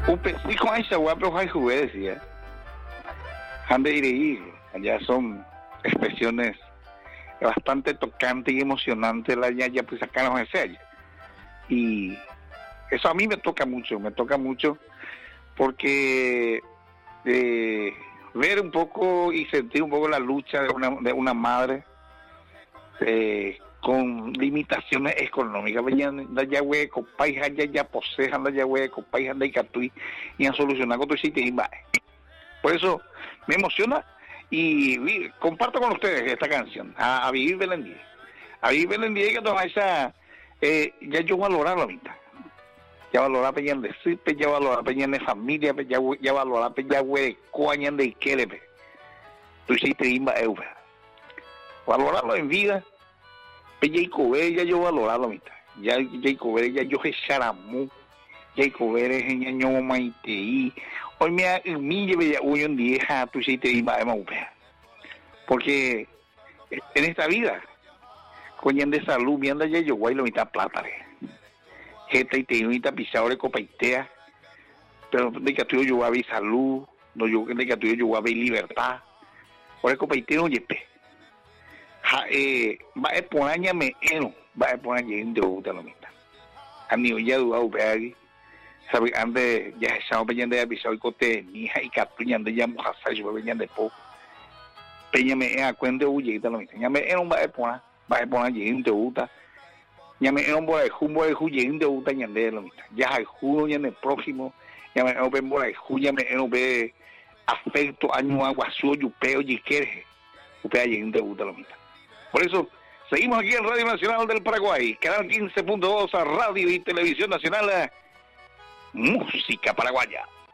Upecico hay pero hay jugué, decía. Han de ir, allá son expresiones bastante tocantes y emocionantes, la ya pues sacaron ese allá. Y eso a mí me toca mucho porque ver un poco y sentir un poco la lucha de una madre con limitaciones económicas. La Yahweh, Copay, ya posejan la Yahweh, Copay, anda y Catui, y han solucionado con tu sitio y va. Por eso me emociona y comparto con ustedes esta canción, a Vivir Belendí. A Vivir Belendí que toda esa, ya yo valorar la mitad. Ya valorar peñan de Sipe, ya valorar peñan de familia, ya valorar peñan de coañan de Ikelepe. Tu sitio y va, valorarlo en vida. Peña ya yo valorar la mitad. Ya ya yo he charamú. Ya es en año maitei. Hoy me lleve ya hoy en día tu sitio y va, porque en esta vida, coñan de salud, me anda ya yo guay la mitad plata, gente y te mitad pisado de copaitea, pero de que tú yo guay salud, no yo de que tú yo guay libertad, por el copaiteo yepe. Va a poner me eno, va a poner gente de la mitad. A mí ya dudado peagi, sabe antes ya estaba peñando de pisado y cote mi hija y catuñan de ya mojasa yo venían de poco. Peña me a cuenta huye de la mitad. Ya me eno va a poner gente uta. Ya me eno por el jumbo de huye de uta ñande de la mitad. Ya hay juno ya en el próximo, ya me eno por el juya me eno ve afecto año aguazo yupeo y queje. Upea gente uta la mitad. Por eso, seguimos aquí en Radio Nacional del Paraguay, canal 15.2 a Radio y Televisión Nacional, música paraguaya.